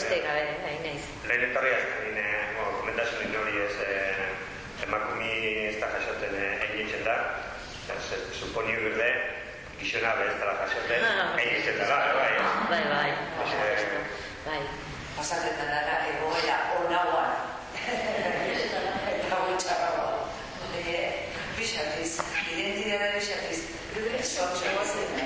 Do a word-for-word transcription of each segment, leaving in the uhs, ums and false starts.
beste gabe, hain naiz. Lehen etorria ez komentazioen hori ez emakumi ez da jasoten egin itzen da, suponi berde, gizona bez dela jasoten egin itzen dela, bai? Bai, bai, bai. Pasatetan dara egoera onauan, eta gutxarragoa. Bixatriz, identidade bixatriz, sortxe guazen.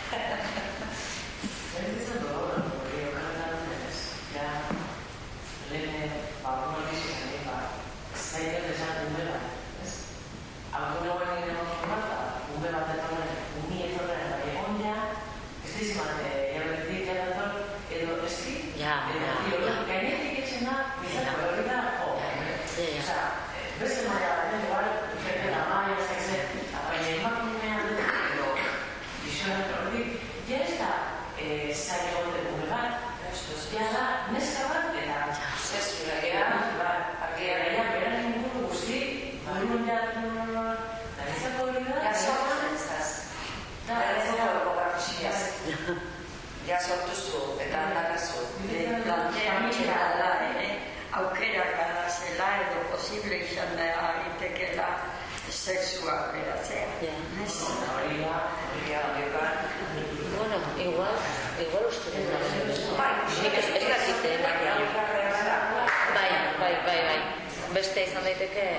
Lehen izan dugu, hori okarretan denez, ja, lehen, ba, hori bizizan egin, ba, zaitzen desan gumbe bat, ez? Alko nagoen egin egon bat, gumbe bat etorren, umi etorren, bai egon ja, ez dizman, erretik erator, edo eski, edo gainetik etxena, bizako, hori da, jo, oza, beste maia bat, igual, bete la maia, zaitzen, baina emakumea dut, edo, bizionak horretik, ja ez da, zari egote gure bat, ja da, neska bat, eta zezura, ega, argia gaia, beran inguru guzti, barun jatun, da izako hori da, ja sortu zentzaz, da ez da orografisiaz, ja sortuzu, eta handakazu, plantea mitxera da, aukera gara zela edo posible izan da itekela sexua beratzea. hori da, hori da, hori da, Bueno, igual, igual uste dut da. Nik ez dakite, baina. Bai, bai, bai, bai. Beste izan daiteke...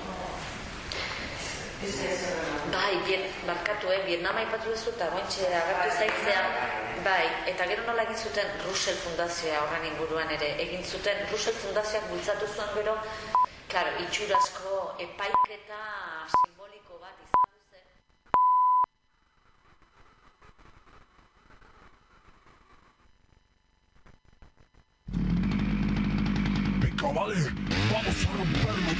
Bai, barkatu, eh, Vietnama ipatu duzu eta gointxe agertu zaitzea. Bai, eta gero nola egin zuten Russell Fundazioa horren inguruan ere. Egin zuten Russell Fundazioak bultzatu zuen gero, klaro, itxurazko epaiketa simboliko bat izan. Vale, vamos a romperlo.